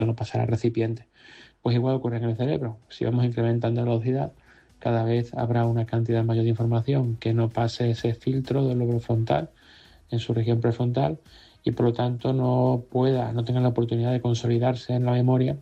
no pasar al recipiente. Pues igual ocurre en el cerebro. Si vamos incrementando la velocidad, cada vez habrá una cantidad mayor de información que no pase ese filtro del lóbulo frontal en su región prefrontal y por lo tanto no tenga la oportunidad de consolidarse en la memoria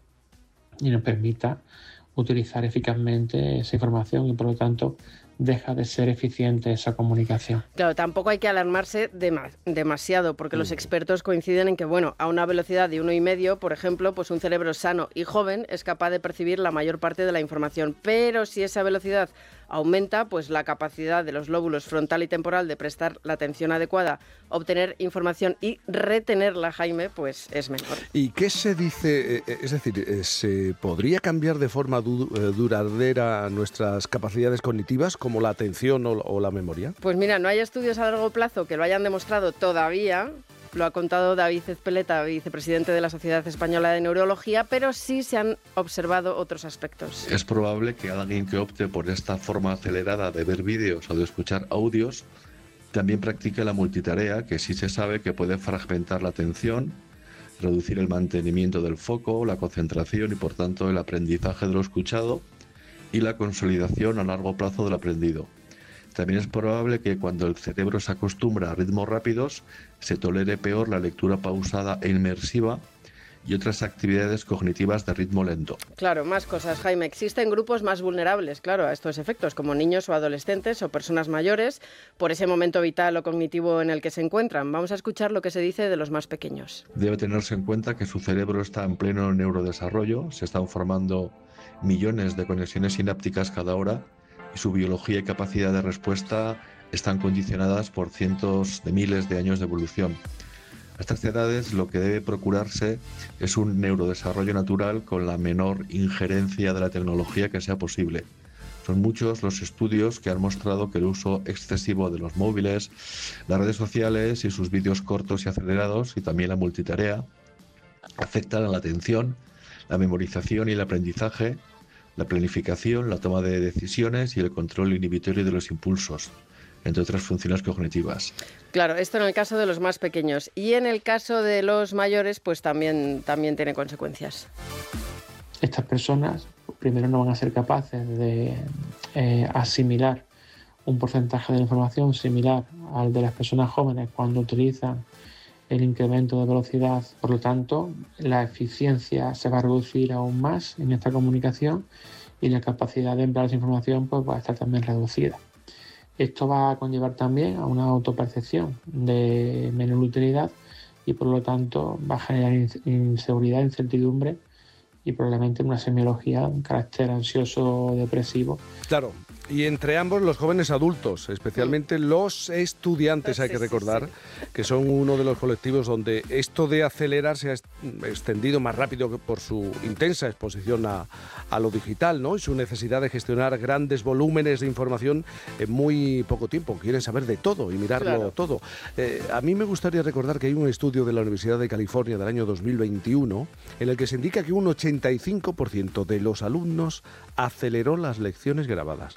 y nos permita utilizar eficazmente esa información y por lo tanto deja de ser eficiente esa comunicación. Claro, tampoco hay que alarmarse demasiado, porque los expertos coinciden en que, bueno, a una velocidad de 1,5, por ejemplo, pues un cerebro sano y joven es capaz de percibir la mayor parte de la información. Pero si esa velocidad aumenta, pues la capacidad de los lóbulos frontal y temporal de prestar la atención adecuada, obtener información y retenerla, Jaime, pues es menor. ¿Y qué se dice? Es decir, ¿se podría cambiar de forma duradera nuestras capacidades cognitivas, como la atención o la memoria? Pues mira, no hay estudios a largo plazo que lo hayan demostrado todavía. Lo ha contado David Ezpeleta, vicepresidente de la Sociedad Española de Neurología, pero sí se han observado otros aspectos. Es probable que alguien que opte por esta forma acelerada de ver vídeos o de escuchar audios también practique la multitarea, que sí se sabe que puede fragmentar la atención, reducir el mantenimiento del foco, la concentración y por tanto el aprendizaje de lo escuchado y la consolidación a largo plazo del aprendido. También es probable que cuando el cerebro se acostumbra a ritmos rápidos, se tolere peor la lectura pausada e inmersiva y otras actividades cognitivas de ritmo lento. Claro, más cosas, Jaime. Existen grupos más vulnerables, claro, a estos efectos, como niños o adolescentes o personas mayores, por ese momento vital o cognitivo en el que se encuentran. Vamos a escuchar lo que se dice de los más pequeños. Debe tenerse en cuenta que su cerebro está en pleno neurodesarrollo, se están formando millones de conexiones sinápticas cada hora y su biología y capacidad de respuesta están condicionadas por cientos de miles de años de evolución. A estas edades lo que debe procurarse es un neurodesarrollo natural con la menor injerencia de la tecnología que sea posible. Son muchos los estudios que han mostrado que el uso excesivo de los móviles, las redes sociales y sus vídeos cortos y acelerados y también la multitarea afectan a la atención, la memorización y el aprendizaje, la planificación, la toma de decisiones y el control inhibitorio de los impulsos, entre otras funciones cognitivas. Claro, esto en el caso de los más pequeños. Y en el caso de los mayores, pues también tiene consecuencias. Estas personas primero no van a ser capaces de asimilar un porcentaje de la información similar al de las personas jóvenes cuando utilizan el incremento de velocidad. Por lo tanto, la eficiencia se va a reducir aún más en esta comunicación y la capacidad de emplear esa información pues, va a estar también reducida. Esto va a conllevar también a una autopercepción de menor utilidad y por lo tanto va a generar inseguridad, incertidumbre y probablemente una semiología, un carácter ansioso depresivo. Claro, y entre ambos los jóvenes adultos, especialmente los estudiantes, hay que recordar que son uno de los colectivos donde esto de acelerar se ha extendido más rápido por su intensa exposición a lo digital, ¿no? Y su necesidad de gestionar grandes volúmenes de información en muy poco tiempo. Quieren saber de todo y mirarlo todo. A mí me gustaría recordar que hay un estudio de la Universidad de California del año 2021 en el que se indica que un 85% de los alumnos aceleró las lecciones grabadas.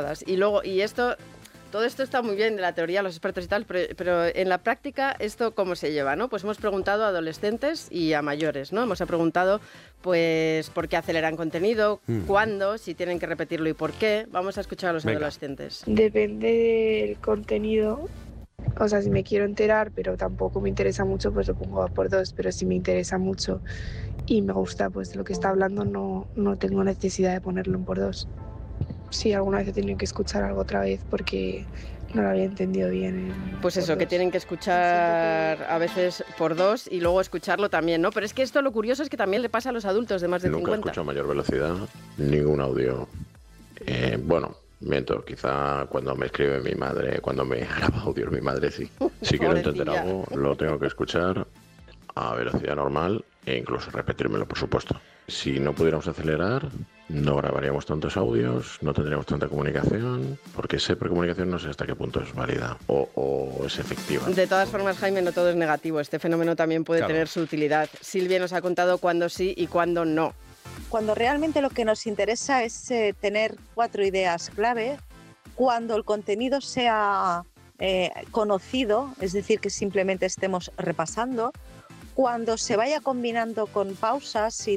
Todo esto está muy bien de la teoría, los expertos y tal, pero en la práctica, ¿esto cómo se lleva, no? Pues hemos preguntado a adolescentes y a mayores, ¿no? Hemos preguntado, pues, por qué aceleran contenido, cuándo, si tienen que repetirlo y por qué. Vamos a escuchar a los adolescentes. Depende del contenido. O sea, si me quiero enterar, pero tampoco me interesa mucho, pues lo pongo a por 2. Pero si me interesa mucho y me gusta pues lo que está hablando, no tengo necesidad de ponerlo en por 2. Sí, alguna vez he tenido que escuchar algo otra vez porque no lo había entendido bien. Pues eso, que tienen que escuchar a veces por 2 y luego escucharlo también, ¿no? Pero es que esto lo curioso es que también le pasa a los adultos de más de 50. Nunca escucho a mayor velocidad ningún audio. Miento, quizá cuando me escribe mi madre, cuando me graba audio mi madre, sí. Si quiero entender algo, lo tengo que escuchar a velocidad normal e incluso repetírmelo, por supuesto. Si no pudiéramos acelerar, no grabaríamos tantos audios, no tendríamos tanta comunicación, porque esa comunicación no sé hasta qué punto es válida o es efectiva. De todas formas, Jaime, no todo es negativo. Este fenómeno también puede tener su utilidad. Silvia nos ha contado cuándo sí y cuándo no. Cuando realmente lo que nos interesa es tener 4 ideas clave, cuando el contenido sea conocido, es decir, que simplemente estemos repasando, cuando se vaya combinando con pausas y